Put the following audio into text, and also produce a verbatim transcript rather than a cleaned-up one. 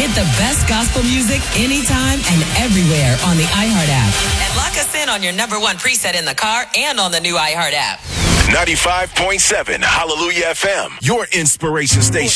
Get the best gospel music anytime and everywhere on the iHeart app. And lock us in on your number one preset in the car and on the new iHeart app. ninety-five point seven Hallelujah F M, your inspiration station.